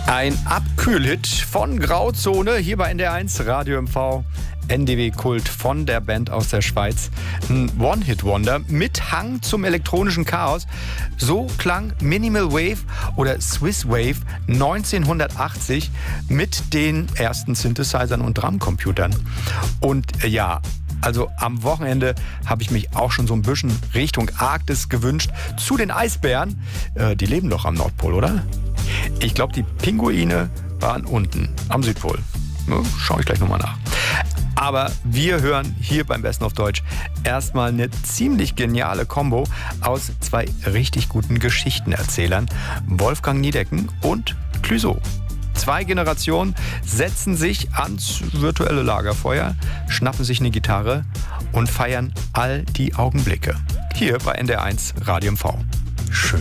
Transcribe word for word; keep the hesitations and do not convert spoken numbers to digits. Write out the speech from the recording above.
Ein Abkühlhit von Grauzone hier bei N D R eins Radio M V. N D W Kult von der Band aus der Schweiz. Ein One-Hit-Wonder mit Hang zum elektronischen Chaos. So klang Minimal Wave oder Swiss Wave neunzehnhundertachtzig mit den ersten Synthesizern und Drumcomputern. Und ja, also am Wochenende habe ich mich auch schon so ein bisschen Richtung Arktis gewünscht. Zu den Eisbären. Äh, die leben doch am Nordpol, oder? Ich glaube, die Pinguine waren unten am Südpol. Ja, schaue ich gleich nochmal nach. Aber wir hören hier beim Besten auf Deutsch erstmal eine ziemlich geniale Kombo aus zwei richtig guten Geschichtenerzählern, Wolfgang Niedecken und Clouseau. Zwei Generationen setzen sich ans virtuelle Lagerfeuer, schnappen sich eine Gitarre und feiern all die Augenblicke. Hier bei N D R eins Radio M V. Schön.